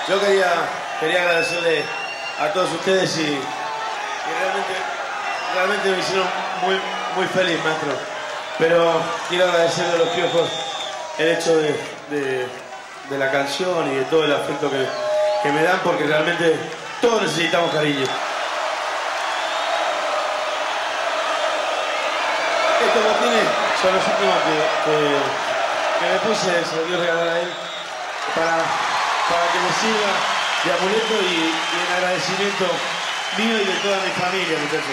Yo quería agradecerle a todos ustedes y realmente me hicieron muy feliz, maestro. Pero quiero agradecerle a los Piojos el hecho de la canción y de todo el afecto que me dan, porque realmente todos necesitamos cariño. Estos botines son los últimos que me puse, se los dio regalar a él, para que me sirva de amuleto y en agradecimiento mío y de toda mi familia, muchachos.